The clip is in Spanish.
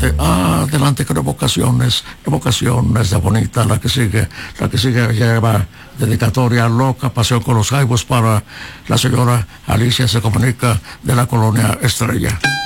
adelante con evocaciones de bonita, la que sigue lleva dedicatoria loca, Pasión con los Jaivos para la señora Alicia, se comunica de la colonia Estrella.